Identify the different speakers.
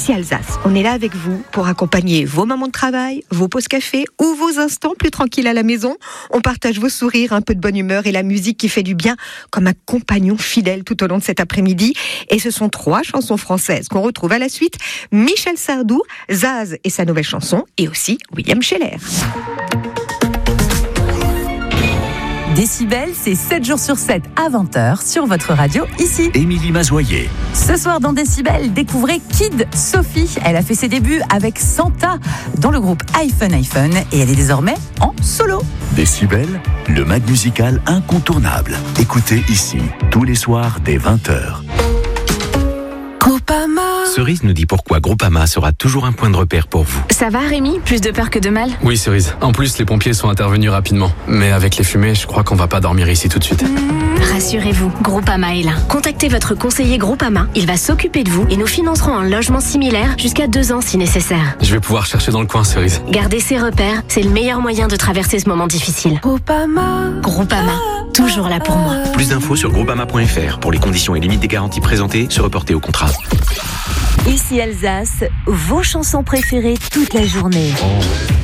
Speaker 1: Ici Alsace, on est là avec vous pour accompagner vos moments de travail, vos pauses café ou vos instants plus tranquilles à la maison. On partage vos sourires, un peu de bonne humeur et la musique qui fait du bien comme un compagnon fidèle tout au long de cet après-midi. Et ce sont 3 chansons françaises qu'on retrouve à la suite. Michel Sardou, Zaz et sa nouvelle chanson et aussi William Scheller.
Speaker 2: Décibel, c'est 7 jours sur 7 à 20h sur votre radio ici.
Speaker 3: Émilie Mazoyer.
Speaker 2: Ce soir dans Décibel, découvrez Kid Sophie. Elle a fait ses débuts avec Santa dans le groupe iPhone et elle est désormais en solo.
Speaker 3: Décibel, le mag musical incontournable. Écoutez ici, tous les soirs dès 20h.
Speaker 4: Groupama.
Speaker 5: Cerise nous dit pourquoi Groupama sera toujours un point de repère pour vous.
Speaker 4: Ça va Rémi? Plus de peur que de mal?
Speaker 6: Oui Cerise, en plus les pompiers sont intervenus rapidement. Mais avec les fumées, je crois qu'on va pas dormir ici tout de suite.
Speaker 4: Rassurez-vous, Groupama est là. Contactez votre conseiller Groupama, il va s'occuper de vous et nous financerons un logement similaire jusqu'à 2 ans si nécessaire.
Speaker 6: Je vais pouvoir chercher dans le coin Cerise.
Speaker 4: Gardez ses repères, c'est le meilleur moyen de traverser ce moment difficile. Groupama, toujours là pour moi.
Speaker 5: Plus d'infos sur groupama.fr. Pour les conditions et limites des garanties présentées, se reporter au contrat.
Speaker 2: Ici Alsace, vos chansons préférées toute la journée.